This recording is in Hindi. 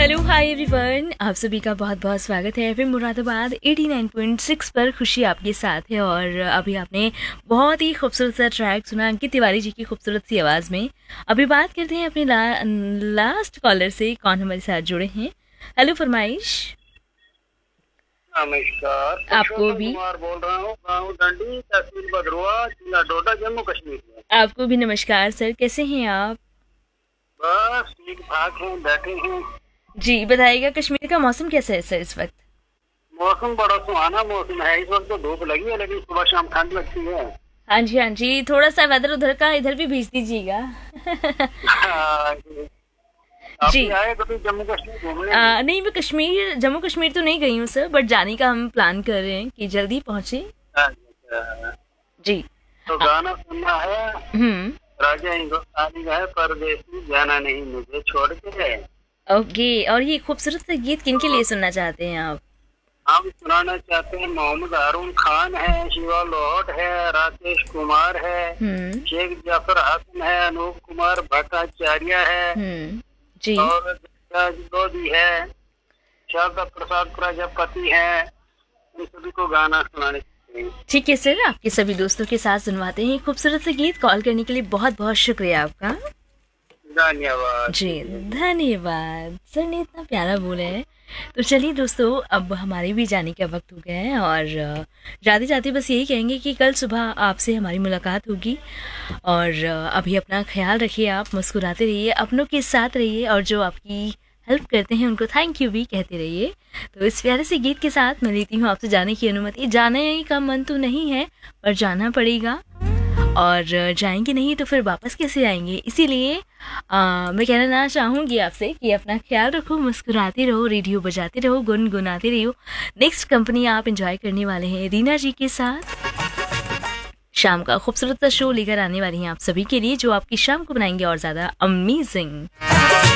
हेलो हाय एवरीवन, आप सभी का बहुत बहुत स्वागत है एफएम मुरादाबाद 89.6 पर। खुशी आपके साथ है और अभी आपने बहुत ही खूबसूरत सा ट्रैक सुना अंकित तिवारी जी की खूबसूरत सी आवाज़ में। अभी बात करते हैं अपने लास्ट कॉलर से, कौन हमारे साथ जुड़े हैं। हेलो फरमाइश। नमस्कार, आपको पुरुषोत्तम भी कुमार बोल रहा हूँ, गाँव डंडी, तहसील भदरुआ, जिला डोडा, जम्मू कश्मीर से। आपको भी नमस्कार सर, कैसे हैं आप? बस ठीक ठाक हैं, बैठे हैं। जी बताइएगा, कश्मीर का मौसम कैसा है सर इस वक्त? मौसम बड़ा सुहाना मौसम है। इस वक्त तो धूप लगी है, लेकिन सुबह शाम ठंड लगती है। हाँ जी हाँ जी, थोड़ा सा वेदर उधर का इधर भी भेज दीजिएगा। हाँ, आप जी। भी आए कभी जम्मू कश्मीर घूमने? नहीं, मैं कश्मीर, जम्मू कश्मीर तो नहीं गई हूँ सर, बट जाने का हम प्लान कर रहे हैं कि जल्दी पहुँचे। अच्छा, जी। तो आ, गाना सुनना है। हम्म। राजा हिंदुस्तानी का है, परदेसी जाना नहीं मुझे छोड़ के। ओके, और ये खूबसूरत सा गीत किनके लिए सुनना चाहते हैं आप? हम सुनाना चाहते हैं, मोहम्मद हारून खान है, शिवा लोहट है, राकेश कुमार है, हम्म। शेख जाफर हसन है, अनूप कुमार भट्टाचार्य है, जी। और जज लोधी है, शारदा प्रसाद प्रजापति है। इन सभी को गाना सुनाने चाहते हैं। ठीक है सर, आपके सभी दोस्तों के साथ सुनवाते हैं खूबसूरत से गीत। कॉल करने के लिए बहुत बहुत शुक्रिया आपका। धन्यवाद। जी धन्यवाद सर ने इतना प्यारा बोला है। तो चलिए दोस्तों, अब हमारे भी जाने का वक्त हो गया है और जाते जाते बस यही कहेंगे कि कल सुबह आपसे हमारी मुलाकात होगी। और अभी अपना ख्याल रखिए, आप मुस्कुराते रहिए, अपनों के साथ रहिए और जो आपकी हेल्प करते हैं उनको थैंक यू भी कहते रहिए। तो इस प्यारे से गीत के साथ मैं लेती हूँ आपसे जाने की अनुमति। जाने का मन तो नहीं है पर जाना पड़ेगा, और जाएंगे नहीं तो फिर वापस कैसे आएंगे। इसीलिए मैं कहना चाहूँगी आपसे कि अपना ख्याल रखो, मुस्कुराते रहो, रेडियो बजाते रहो, गुनगुनाते रहो। नेक्स्ट कंपनी आप एंजॉय करने वाले हैं रीना जी के साथ। शाम का खूबसूरत सा शो लेकर आने वाली हैं आप सभी के लिए, जो आपकी शाम को बनाएंगे और ज़्यादा अमेजिंग।